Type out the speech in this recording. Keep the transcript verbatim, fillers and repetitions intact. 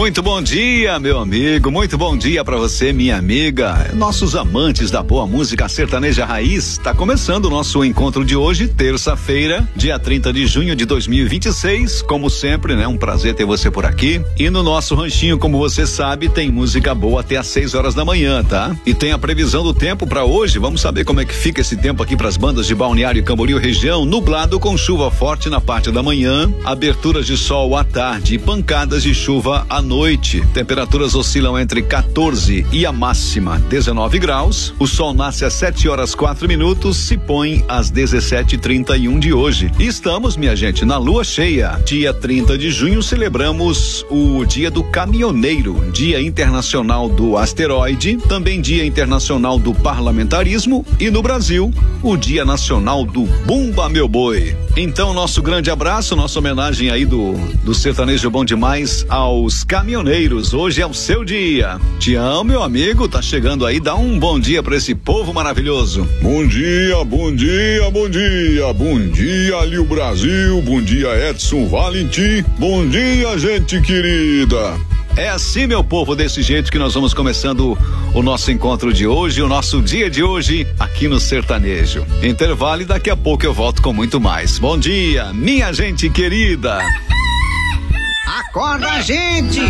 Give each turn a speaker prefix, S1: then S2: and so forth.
S1: Muito bom dia, meu amigo, muito bom dia pra você, minha amiga. Nossos amantes da boa música sertaneja raiz, tá começando o nosso encontro de hoje, terça-feira, dia trinta de junho de dois mil e vinte e seis. Como sempre, né? Um prazer ter você por aqui. E no nosso ranchinho, como você sabe, tem música boa até às seis horas da manhã, tá? E tem a previsão do tempo pra hoje. Vamos saber como é que fica esse tempo aqui pras bandas de Balneário Camboriú região. Nublado com chuva forte na parte da manhã, aberturas de sol à tarde e pancadas de chuva à noite. Temperaturas oscilam entre quatorze e a máxima dezenove graus. O sol nasce às sete horas quatro minutos, se põe às dezessete e trinta e um de hoje. E estamos, minha gente, na lua cheia. Dia trinta de junho celebramos o Dia do Caminhoneiro, Dia Internacional do Asteroide, também Dia Internacional do Parlamentarismo e no Brasil, o Dia Nacional do Bumba Meu Boi. Então, nosso grande abraço, nossa homenagem aí do, do sertanejo bom demais aos caminhoneiros. Hoje é o seu dia. Te amo, meu amigo. Tá chegando aí. Dá um bom dia pra esse povo maravilhoso.
S2: Bom dia, bom dia, bom dia. Bom dia, Lio Brasil. Bom dia, Edson Valentim. Bom dia, gente querida.
S1: É assim, meu povo, desse jeito que nós vamos começando o nosso encontro de hoje, o nosso dia de hoje aqui no Sertanejo. Intervalo e daqui a pouco eu volto com muito mais. Bom dia, minha gente querida.
S3: Acorda, gente!